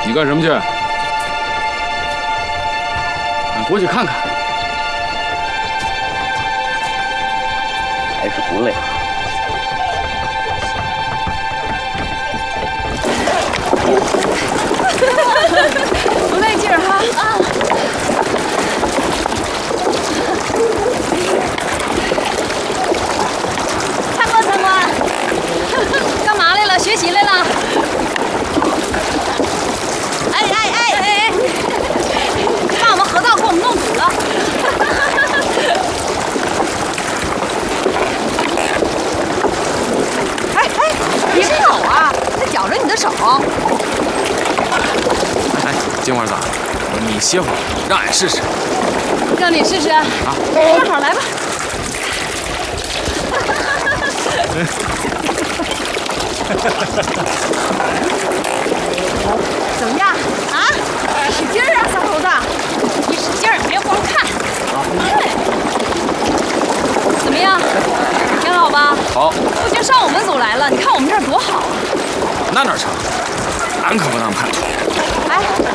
你干什么去？俺过去看看。 还是不累。 不带劲儿哈啊！参观参观，干嘛来了？学习来了？哎！怕我们河道给我们弄堵了。别跑啊！它绞着你的手。 哎，金花子，你歇会儿，让俺试试。 让你试试啊！正好来吧。怎么样啊？使劲儿啊，小猴子！你使劲儿，别光看。怎么样？挺好吧？ 好。 都已经上我们组来了，你看我们这儿多好啊！ 那哪成？俺可不当叛徒。 哎，